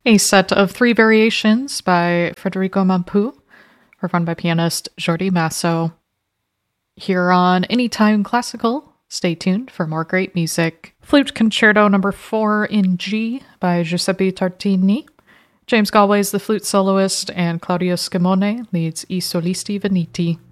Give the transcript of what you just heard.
A set of three variations by Federico Mampu, performed by pianist Jordi Masso. Here on Anytime Classical, stay tuned for more great music. Flute Concerto No. 4 in G by Giuseppe Tartini. James Galway is the flute soloist, and Claudio Scimone leads I Solisti Veneti.